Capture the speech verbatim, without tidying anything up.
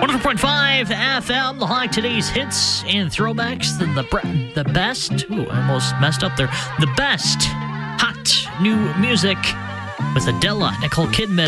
one hundred point five F M, the high today's hits and throwbacks, the, the, the best, ooh, I almost messed up there, the best hot new music with Adele, Nicole Kidman.